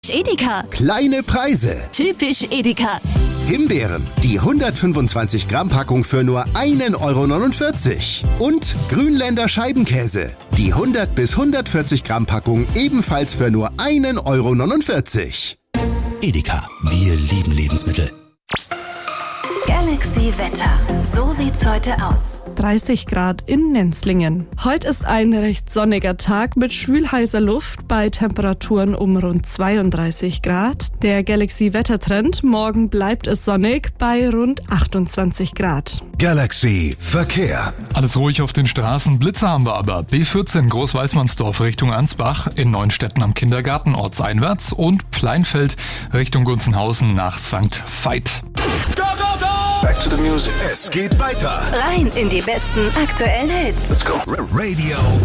Edeka. Kleine Preise. Typisch Edeka. Himbeeren, die 125 Gramm Packung für nur 1,49 €. Und Grünländer Scheibenkäse, die 100 bis 140 Gramm Packung ebenfalls für nur 1,49 €. Edeka, wir lieben Lebensmittel. Galaxy Wetter. So sieht's heute aus. 30 Grad in Nenzlingen. Heute ist ein recht sonniger Tag mit schwül-heißer Luft bei Temperaturen um rund 32 Grad. Der Galaxy-Wettertrend: morgen bleibt es sonnig bei rund 28 Grad. Galaxy Verkehr. Alles ruhig auf den Straßen, Blitze haben wir aber. B14 Großweißmannsdorf Richtung Ansbach, in Neuenstetten am Kindergarten ortseinwärts und Pleinfeld Richtung Gunzenhausen nach St. Veit. Go, go, go! Back to the music. Es geht weiter. Rein in die besten aktuellen Hits. Let's go. Radio